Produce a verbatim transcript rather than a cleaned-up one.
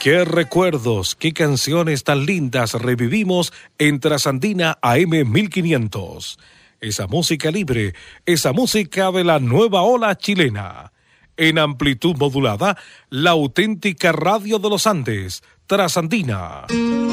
Qué recuerdos, qué canciones tan lindas revivimos en Trasandina A M mil quinientos. Esa música libre, esa música de la nueva ola chilena. En amplitud modulada, la auténtica radio de los Andes, Trasandina.